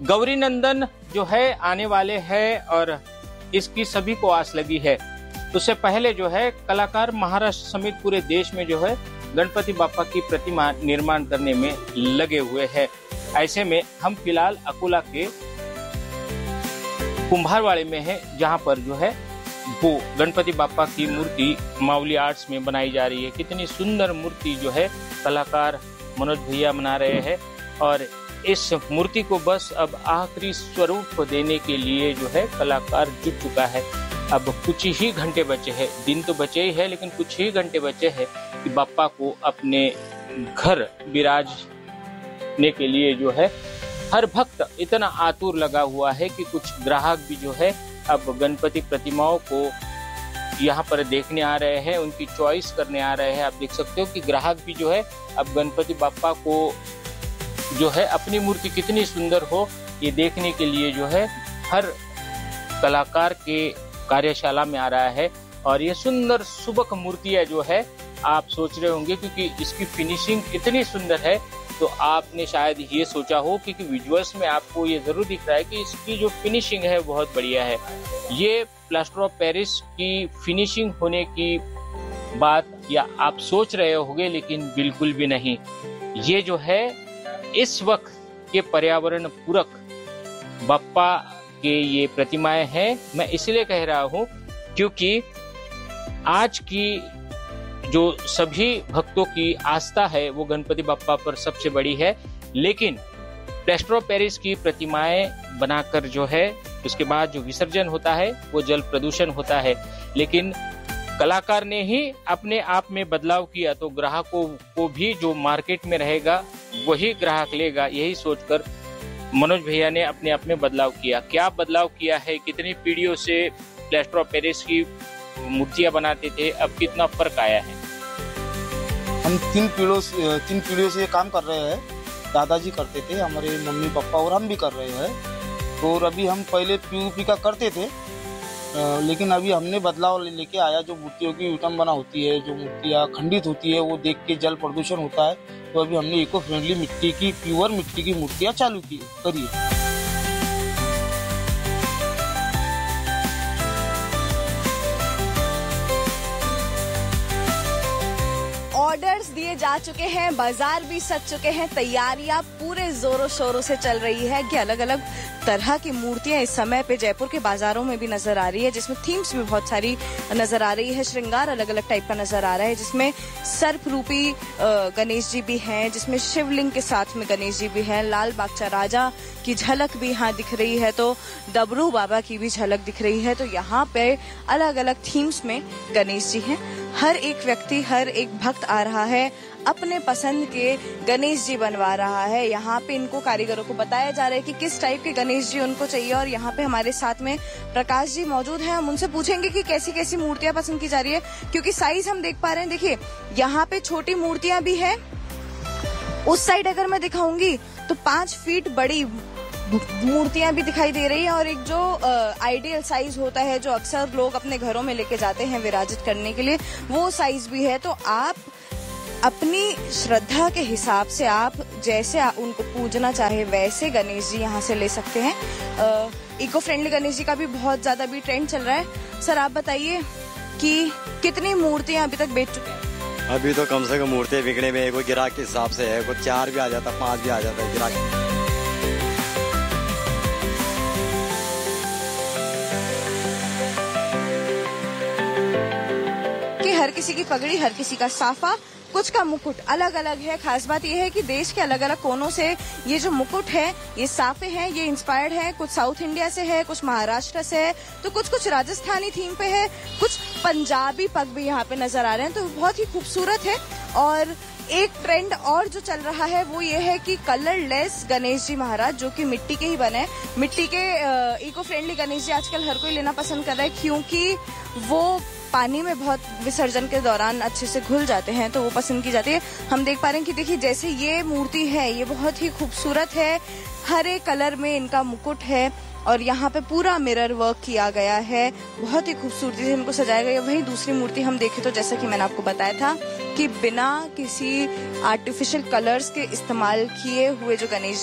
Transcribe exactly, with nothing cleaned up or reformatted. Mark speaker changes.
Speaker 1: गौरी नंदन जो है आने वाले हैं और इसकी सभी को आस लगी है। उससे पहले जो है कलाकार महाराष्ट्र समेत पूरे देश में जो है गणपति बाप्पा की प्रतिमा निर्माण करने में लगे हुए हैं। ऐसे में हम फिलहाल अकोला के कुम्हारवाड़े में हैं, जहां पर जो है वो गणपति बाप्पा की मूर्ति मावली आर्ट्स में बनाई जा रही है। कितनी सुंदर मूर्ति जो है कलाकार मनोज भैया बना रहे हैं और इस मूर्ति को बस अब आखिरी स्वरूप देने के लिए जो है कलाकार जुट चुका है। अब कुछ ही घंटे बचे हैं, दिन तो बचे ही है लेकिन कुछ ही घंटे बचे हैं कि बाप्पा को अपने घर विराजने के लिए जो है हर भक्त इतना आतुर लगा हुआ है कि कुछ ग्राहक भी जो है अब गणपति प्रतिमाओं को यहाँ पर देखने आ रहे हैं, उनकी चॉइस करने आ रहे हैं। आप देख सकते हो कि ग्राहक भी जो है अब गणपति बाप्पा को जो है अपनी मूर्ति कितनी सुंदर हो ये देखने के लिए जो है हर कलाकार के कार्यशाला में आ रहा है। और ये सुंदर सुबक मूर्तियां जो है आप सोच रहे होंगे क्योंकि इसकी फिनिशिंग इतनी सुंदर है, तो आपने शायद ये सोचा हो क्योंकि विजुअल्स में आपको ये जरूर दिख रहा है कि इसकी जो फिनिशिंग है बहुत बढ़िया है। ये प्लास्टर ऑफ पेरिस की फिनिशिंग होने की बात या आप सोच रहे होंगे, लेकिन बिल्कुल भी नहीं। ये जो है इस वक्त के पर्यावरण पूरक बाप्पा के ये प्रतिमाएं हैं। मैं इसलिए कह रहा हूँ क्योंकि आज की जो सभी भक्तों की आस्था है वो गणपति बाप्पा पर सबसे बड़ी है, लेकिन प्लास्टर ऑफ पेरिस की प्रतिमाएं बनाकर जो है उसके बाद जो विसर्जन होता है वो जल प्रदूषण होता है। लेकिन कलाकार ने ही अपने आप में बदलाव किया तो ग्राहकों को भी जो मार्केट में रहेगा वही ग्राहक लेगा, यही सोचकर मनोज भैया ने अपने आप में बदलाव किया। क्या बदलाव किया है, कितनी पीढ़ियों से प्लास्टर ऑफ पेरिस की मूर्तियां बनाते थे, अब कितना फर्क आया है।
Speaker 2: हम तीन पीढ़ियों से तीन पीढ़ियों से ये काम कर रहे हैं। दादाजी करते थे, हमारे मम्मी पापा और हम भी कर रहे हैं। तो अभी हम पहले पीओपी का करते थे, लेकिन अभी हमने बदलाव लेके आया। जो मूर्तियों की विटंबना होती है, जो मूर्तियाँ खंडित होती है, वो देख के जल प्रदूषण होता है, तो अभी हमने इको फ्रेंडली मिट्टी की प्योर मिट्टी की मूर्तियाँ चालू की करी है।
Speaker 3: ऑर्डर्स दिए जा चुके हैं, बाजार भी सज चुके हैं, तैयारियां पूरे जोरों शोरों से चल रही है कि अलग अलग तरह की मूर्तियां इस समय पे जयपुर के बाजारों में भी नजर आ रही है, जिसमें थीम्स भी बहुत सारी नजर आ रही है, श्रृंगार अलग अलग टाइप का नजर आ रहा है, जिसमें सर्प रूपी गणेश जी भी हैं, जिसमें शिवलिंग के साथ में गणेश जी भी हैं, लाल बागचा राजा की झलक भी यहाँ दिख रही है, तो डबरू बाबा की भी झलक दिख रही है। तो यहाँ पे अलग अलग थीम्स में गणेश जी हैं। हर एक व्यक्ति, हर एक भक्त आ रहा है, अपने पसंद के गणेश जी बनवा रहा है। यहाँ पे इनको कारीगरों को बताया जा रहा है कि किस टाइप के गणेश जी उनको चाहिए। और यहाँ पे हमारे साथ में प्रकाश जी मौजूद हैं, हम उनसे पूछेंगे कि कैसी कैसी मूर्तियां पसंद की जा रही है, क्योंकि साइज हम देख पा रहे हैं। देखिए यहाँ पे छोटी मूर्तियां भी है, उस साइड अगर मैं दिखाऊंगी तो पांच फीट बड़ी मूर्तियां भी दिखाई दे रही है, और एक जो आइडियल साइज होता है जो अक्सर लोग अपने घरों में लेके जाते हैं विराजित करने के लिए, वो साइज भी है। तो आप अपनी श्रद्धा के हिसाब से आप जैसे उनको पूजना चाहे वैसे गणेश जी यहाँ से ले सकते हैं। इको फ्रेंडली गणेश जी का भी बहुत ज्यादा भी ट्रेंड चल रहा है। सर आप बताइए कि कितनी मूर्तियां अभी तक बेच चुके हैं?
Speaker 4: अभी तो कम से कम मूर्तियां बिकने में कोई गिराक के हिसाब से है, कोई चार भी आ जाता, पांच भी आ जाता है गिराक।
Speaker 3: हर किसी की पगड़ी, हर किसी का साफा, कुछ का मुकुट अलग अलग है। खास बात यह है कि देश के अलग अलग कोनों से ये जो मुकुट है, ये साफे हैं, ये इंस्पायर्ड है। कुछ साउथ इंडिया से है, कुछ महाराष्ट्र से है, तो कुछ कुछ राजस्थानी थीम पे है, कुछ पंजाबी पग भी यहाँ पे नजर आ रहे हैं। तो बहुत ही खूबसूरत है। और एक ट्रेंड और जो चल रहा है वो ये है कि कलरलेस गणेश जी महाराज, जो कि मिट्टी के ही बने, मिट्टी के इको फ्रेंडली गणेश जी आजकल हर कोई लेना पसंद कर रहा है, क्योंकि वो पानी में बहुत विसर्जन के दौरान अच्छे से घुल जाते हैं, तो वो पसंद की जाती है। हम देख पा रहे हैं कि देखिए जैसे ये मूर्ति है, ये बहुत ही खूबसूरत है, हरे कलर में इनका मुकुट है, और यहाँ पे पूरा मिरर वर्क किया गया है, बहुत ही खूबसूरती से इनको सजाया गया है। वहीं दूसरी मूर्ति हम देखें तो जैसा कि मैंने आपको बताया था कि बिना किसी आर्टिफिशियल कलर्स के इस्तेमाल किए हुए जो गणेश